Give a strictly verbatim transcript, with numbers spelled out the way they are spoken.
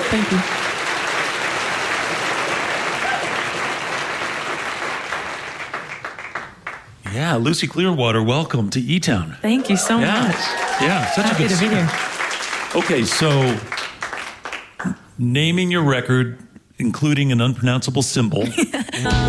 Thank you. Yeah, Lucy Clearwater, welcome to E-Town. Thank you so yeah. much. Yeah, such Happy a good to be singer. here. Okay, so naming your record, including an unpronounceable symbol.